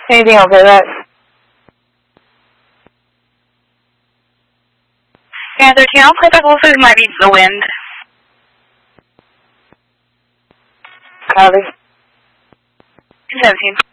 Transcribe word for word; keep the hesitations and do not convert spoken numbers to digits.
Anything else like that? Yeah, thirteen, I'll play back also it might be the wind. Copy. seventeen.